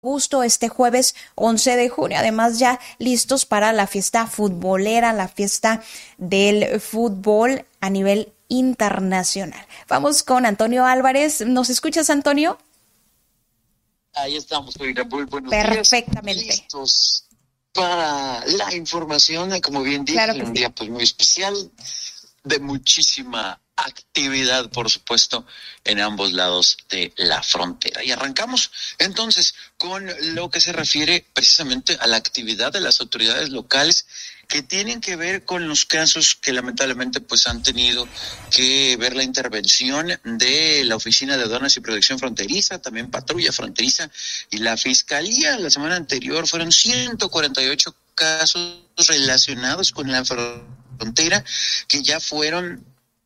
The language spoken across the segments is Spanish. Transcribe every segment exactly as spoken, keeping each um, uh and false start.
gusto este jueves once de junio, además ya listos para la fiesta futbolera, la fiesta del fútbol a nivel internacional. Vamos con Antonio Álvarez. ¿Nos escuchas, Antonio? Ahí estamos, Karina. Muy buenos Perfectamente. días. Listos para la información, como bien dije, claro un sí. día pues muy especial, de muchísima actividad, por supuesto, en ambos lados de la frontera. Y arrancamos entonces con lo que se refiere precisamente a la actividad de las autoridades locales que tienen que ver con los casos que lamentablemente pues han tenido que ver la intervención de la Oficina de Aduanas y Protección Fronteriza, también Patrulla Fronteriza y la Fiscalía. La semana anterior fueron ciento cuarenta y ocho casos relacionados con la frontera que ya fueron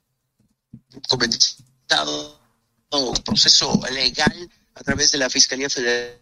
comenzado proceso legal a través de la Fiscalía Federal.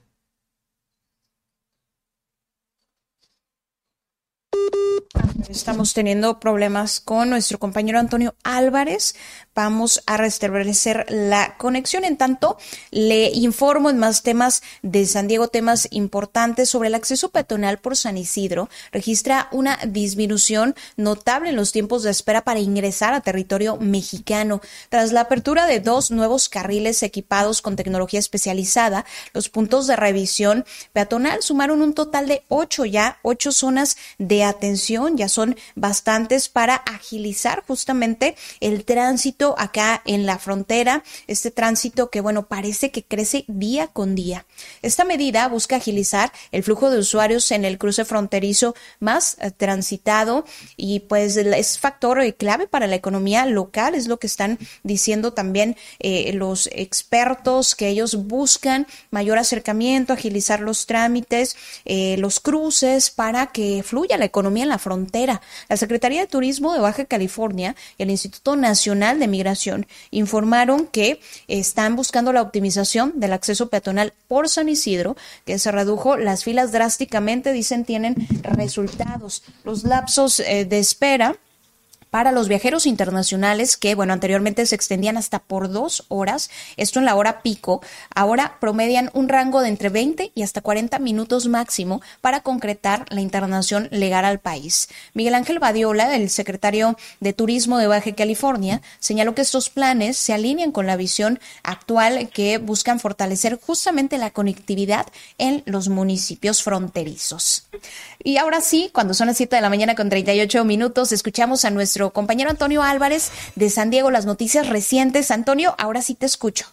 Estamos teniendo problemas con nuestro compañero Antonio Álvarez. Vamos a restablecer la conexión. En tanto, le informo en más temas de San Diego, temas importantes sobre el acceso peatonal por San Isidro. Registra una disminución notable en los tiempos de espera para ingresar a territorio mexicano. Tras la apertura de dos nuevos carriles equipados con tecnología especializada, los puntos de revisión peatonal sumaron un total de ocho ya, ocho zonas de atención. Ya son bastantes para agilizar justamente el tránsito acá en la frontera, este tránsito que, bueno, parece que crece día con día. Esta medida busca agilizar el flujo de usuarios en el cruce fronterizo más eh, transitado y pues es factor eh, clave para la economía local, es lo que están diciendo también eh, los expertos, que ellos buscan mayor acercamiento, agilizar los trámites, eh, los cruces para que fluya la economía en la frontera. La Secretaría de Turismo de Baja California y el Instituto Nacional de Migración informaron que están buscando la optimización del acceso peatonal por San Isidro, que se redujo las filas drásticamente, dicen tienen resultados. Los lapsos eh, de espera para los viajeros internacionales, que bueno, anteriormente se extendían hasta por dos horas, esto en la hora pico, ahora promedian un rango de entre veinte y hasta cuarenta minutos máximo para concretar la internación legal al país. Miguel Ángel Badiola, el secretario de Turismo de Baja California, señaló que estos planes se alinean con la visión actual que buscan fortalecer justamente la conectividad en los municipios fronterizos. Y ahora sí, cuando son las siete de la mañana con treinta y ocho minutos, escuchamos a nuestro compañero Antonio Álvarez de San Diego, las noticias recientes. Antonio, ahora sí te escucho.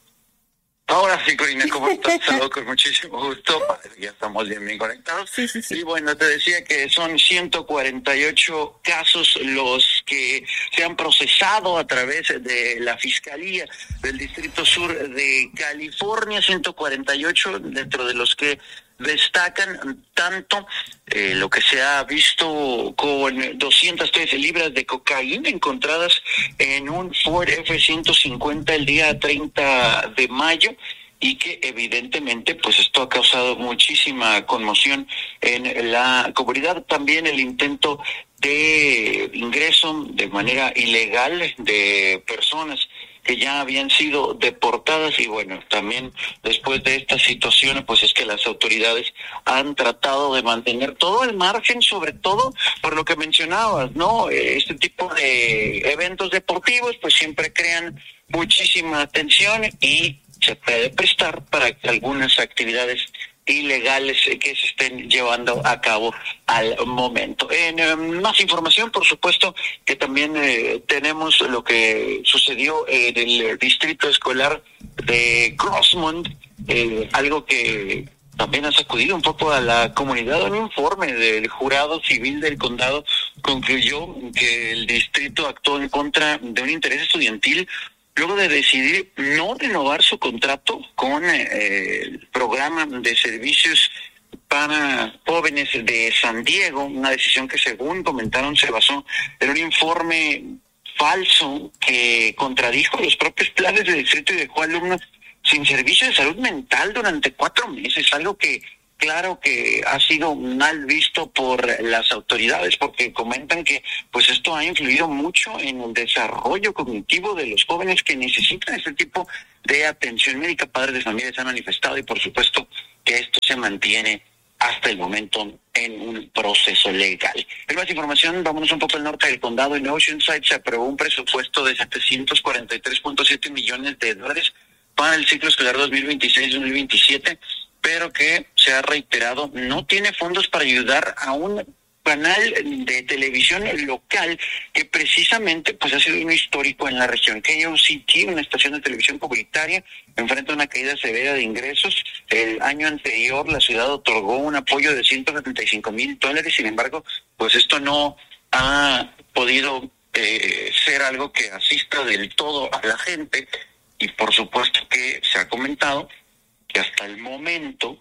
Ahora sí, Corina, ¿cómo estás? Saludos con muchísimo gusto. Ya estamos bien, bien conectados. Sí, sí, sí. Y bueno, te decía que son ciento cuarenta y ocho casos los que se han procesado a través de la Fiscalía del Distrito Sur de California, ciento cuarenta y ocho, dentro de los que destacan tanto eh, lo que se ha visto con doscientas trece libras de cocaína encontradas en un Ford F ciento cincuenta el día treinta de mayo, y que evidentemente pues esto ha causado muchísima conmoción en la comunidad. También el intento de ingreso de manera ilegal de personas que ya habían sido deportadas, y bueno, también después de esta situación, pues es que las autoridades han tratado de mantener todo el margen, sobre todo por lo que mencionabas, ¿no? Este tipo de eventos deportivos pues siempre crean muchísima atención y se puede prestar para que algunas actividades ilegales que se estén llevando a cabo al momento. En eh, más información, por supuesto, que también eh, tenemos lo que sucedió en el distrito escolar de Grossmont, eh, algo que también ha sacudido un poco a la comunidad. Un informe del jurado civil del condado concluyó que el distrito actuó en contra de un interés estudiantil luego de decidir no renovar su contrato con eh, el programa de servicios para jóvenes de San Diego, una decisión que, según comentaron, se basó en un informe falso que contradijo los propios planes del distrito y dejó alumnos sin servicio de salud mental durante cuatro meses, algo que claro que ha sido mal visto por las autoridades, porque comentan que pues esto ha influido mucho en el desarrollo cognitivo de los jóvenes que necesitan este tipo de atención médica. Padres de familia se han manifestado y por supuesto que esto se mantiene hasta el momento en un proceso legal. En más información, vámonos un poco al norte del condado. En Oceanside se aprobó un presupuesto de setecientos cuarenta y tres punto siete millones de dólares para el ciclo escolar dos mil veintiséis dos mil veintisiete, pero que se ha reiterado no tiene fondos para ayudar a un canal de televisión local que precisamente pues ha sido uno histórico en la región. K O C T, una estación de televisión comunitaria, enfrenta una caída severa de ingresos. El año anterior la ciudad otorgó un apoyo de ciento setenta y cinco mil dólares, sin embargo, pues esto no ha podido eh, ser algo que asista del todo a la gente, y por supuesto que se ha comentado que hasta el momento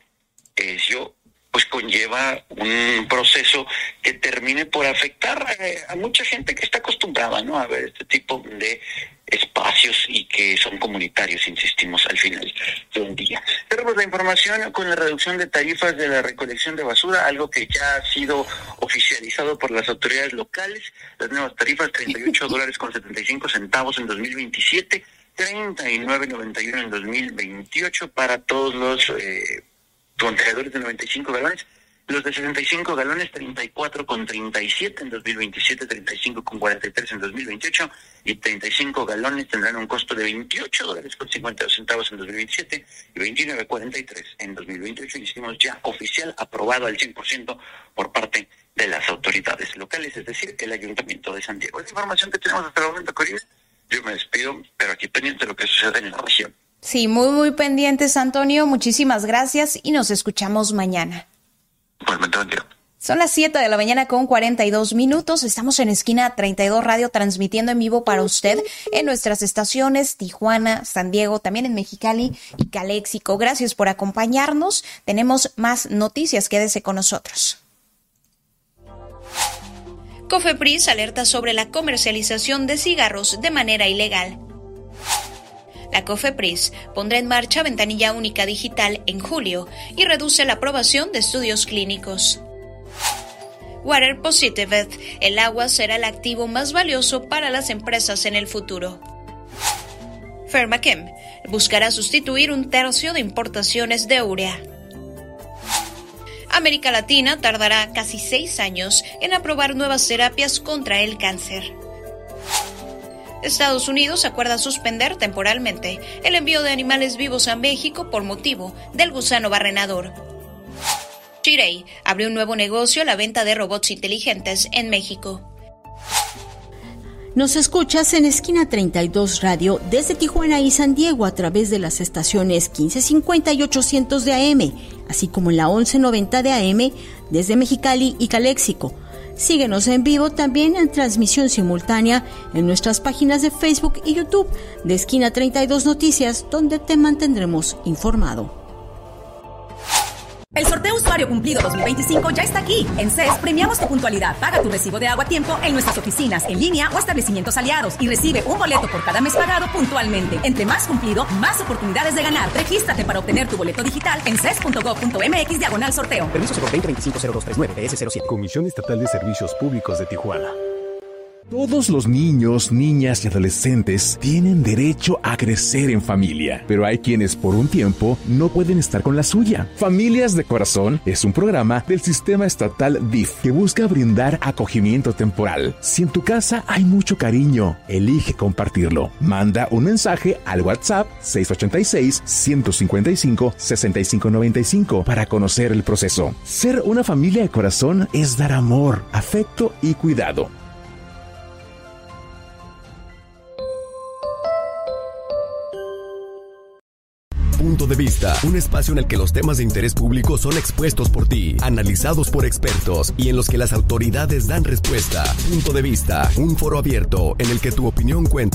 eso pues conlleva un proceso que termine por afectar eh, a mucha gente que está acostumbrada, ¿no?, a ver este tipo de espacios y que son comunitarios, insistimos, al final del día. Tenemos la información con la reducción de tarifas de la recolección de basura, algo que ya ha sido oficializado por las autoridades locales. Las nuevas tarifas, treinta y ocho dólares con setenta y cinco centavos en dos mil veintisiete, treinta y nueve noventa y uno en dos mil veintiocho para todos los eh, contenedores de noventa y cinco galones. Los de sesenta y cinco galones, treinta y cuatro con treinta y siete en dos mil veintisiete, treinta y cinco con cuarenta y tres en dos mil veintiocho, y treinta y cinco galones tendrán un costo de veintiocho dólares con cincuenta y dos centavos en dos mil veintisiete y veintinueve cuarenta y tres en dos mil veintiocho. Y hicimos ya oficial, aprobado al cien por ciento por parte de las autoridades locales, es decir, el Ayuntamiento de San Diego. Es la información que tenemos hasta el momento, Corina. Yo me despido, pero aquí pendiente de lo que sucede en la región. Sí, muy, muy pendientes, Antonio. Muchísimas gracias y nos escuchamos mañana. Pues me entiendo. Son las siete de la mañana con cuarenta y dos minutos. Estamos en Esquina treinta y dos Radio, transmitiendo en vivo para usted en nuestras estaciones Tijuana, San Diego, también en Mexicali y Caléxico. Gracias por acompañarnos. Tenemos más noticias. Quédese con nosotros. Cofepris alerta sobre la comercialización de cigarros de manera ilegal. La Cofepris pondrá en marcha ventanilla única digital en julio y reduce la aprobación de estudios clínicos. Water Positive, el agua será el activo más valioso para las empresas en el futuro. Pharmachem buscará sustituir un tercio de importaciones de urea. América Latina tardará casi seis años en aprobar nuevas terapias contra el cáncer. Estados Unidos acuerda suspender temporalmente el envío de animales vivos a México por motivo del gusano barrenador. Chirey abrió un nuevo negocio, la venta de robots inteligentes en México. Nos escuchas en Esquina treinta y dos Radio desde Tijuana y San Diego a través de las estaciones quince cincuenta y ochocientos de A M, así como en la once noventa de A M desde Mexicali y Caléxico. Síguenos en vivo también en transmisión simultánea en nuestras páginas de Facebook y YouTube de Esquina treinta y dos Noticias, donde te mantendremos informado. El sorteo Usuario Cumplido dos mil veinticinco ya está aquí. En C E S premiamos tu puntualidad. Paga tu recibo de agua a tiempo en nuestras oficinas, en línea o establecimientos aliados y recibe un boleto por cada mes pagado puntualmente. Entre más cumplido, más oportunidades de ganar. Regístrate para obtener tu boleto digital en c e s punto gov punto m x diagonal sorteo. Permiso cero veinte veinticinco cero dos treinta y nueve P S cero siete. Comisión Estatal de Servicios Públicos de Tijuana. Todos los niños, niñas y adolescentes tienen derecho a crecer en familia, pero hay quienes por un tiempo no pueden estar con la suya. Familias de Corazón es un programa del sistema estatal D I F que busca brindar acogimiento temporal. Si en tu casa hay mucho cariño, elige compartirlo. Manda un mensaje al WhatsApp seis ocho seis, uno cinco cinco, seis cinco nueve cinco para conocer el proceso. Ser una familia de corazón es dar amor, afecto y cuidado. Punto de Vista, un espacio en el que los temas de interés público son expuestos por ti, analizados por expertos y en los que las autoridades dan respuesta. Punto de Vista, un foro abierto en el que tu opinión cuenta.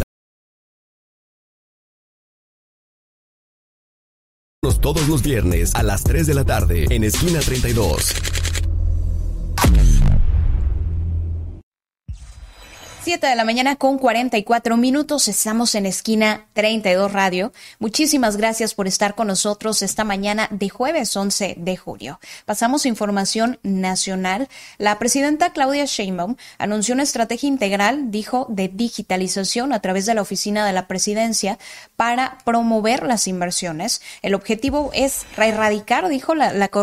Todos los viernes a las tres de la tarde en Esquina treinta y dos. siete de la mañana con cuarenta y cuatro minutos, estamos en Esquina treinta y dos Radio. Muchísimas gracias por estar con nosotros esta mañana de jueves once de julio. Pasamos a información nacional. La presidenta Claudia Sheinbaum anunció una estrategia integral, dijo, de digitalización a través de la oficina de la presidencia para promover las inversiones. El objetivo es erradicar, dijo, la, la